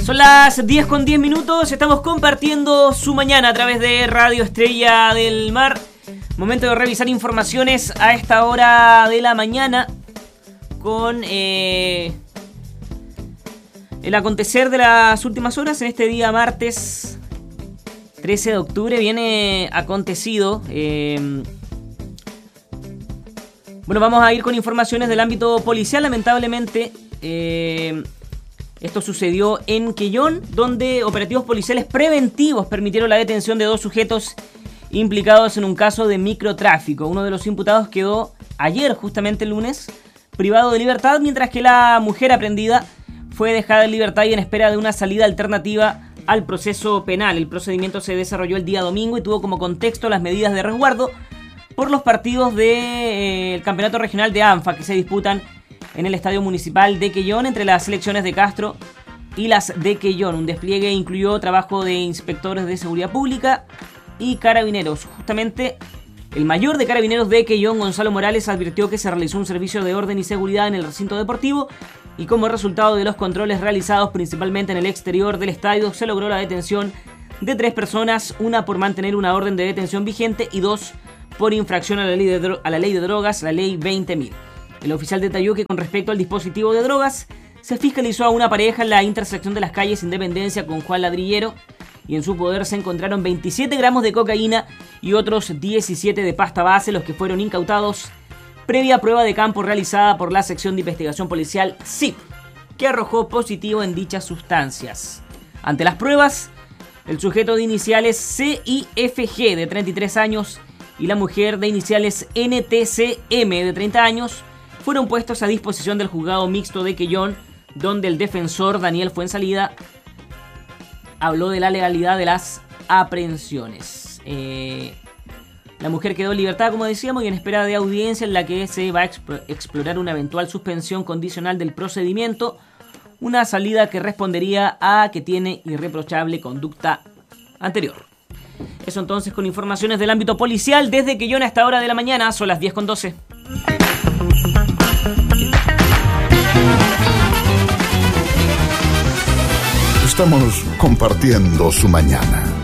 Son las 10:10, estamos compartiendo su mañana a través de Radio Estrella del Mar. Momento de revisar informaciones a esta hora de la mañana con el acontecer de las últimas horas. En este día martes 13 de octubre viene acontecido. Bueno, vamos a ir con informaciones del ámbito policial. Lamentablemente esto sucedió en Quellón, donde operativos policiales preventivos permitieron la detención de 2 sujetos implicados en un caso de microtráfico. Uno de los imputados quedó ayer, justamente el lunes, privado de libertad, mientras que la mujer aprehendida fue dejada en libertad y en espera de una salida alternativa al proceso penal. El procedimiento se desarrolló el día domingo y tuvo como contexto las medidas de resguardo por los partidos del campeonato regional de ANFA que se disputan en el Estadio Municipal de Quellón entre las selecciones de Castro y las de Quellón. Un despliegue incluyó trabajo de inspectores de seguridad pública y carabineros. Justamente el mayor de carabineros de Quellón, Gonzalo Morales, advirtió que se realizó un servicio de orden y seguridad en el recinto deportivo y como resultado de los controles realizados principalmente en el exterior del estadio se logró la detención de 3 personas, una por mantener una orden de detención vigente y 2 por infracción a la ley de drogas, la ley 20.000. El oficial detalló que con respecto al dispositivo de drogas, se fiscalizó a una pareja en la intersección de las calles Independencia con Juan Ladrillero y en su poder se encontraron 27 gramos de cocaína y otros 17 de pasta base, los que fueron incautados previa prueba de campo realizada por la sección de investigación policial SIP, que arrojó positivo en dichas sustancias. Ante las pruebas, el sujeto de iniciales CIFG de 33 años y la mujer de iniciales NTCM de 30 años fueron puestos a disposición del juzgado mixto de Quellón, donde el defensor Daniel Fuensalida habló de la legalidad de las aprehensiones. La mujer quedó en libertad, como decíamos, y en espera de audiencia en la que se va a explorar una eventual suspensión condicional del procedimiento, una salida que respondería a que tiene irreprochable conducta anterior. Eso entonces con informaciones del ámbito policial desde Quellón a esta hora de la mañana. Son las 10:12. Estamos compartiendo su mañana.